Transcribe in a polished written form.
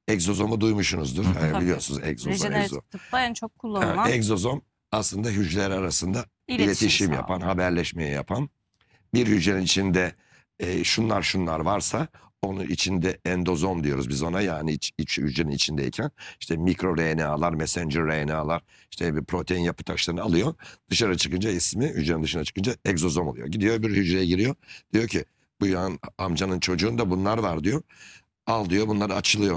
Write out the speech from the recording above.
egzozomu duymuşsunuzdur. Tabii. Biliyorsunuz egzozom. Rejeneratif tıpta en çok kullanılan Egzozom aslında hücreler arasında iletişim yapan, sağlıyor. haberleşmeyi yapan. Bir hücrenin içinde şunlar varsa onun içinde endozom diyoruz biz ona, yani iç hücrenin içindeyken işte mikro RNA'lar, messenger RNA'lar, işte bir protein yapı taşlarını alıyor. Dışarı çıkınca ismi, hücrenin dışına çıkınca egzozom oluyor. Gidiyor öbür hücreye giriyor. Diyor ki bu amcanın çocuğunda bunlar var diyor. Al diyor, bunlar açılıyor.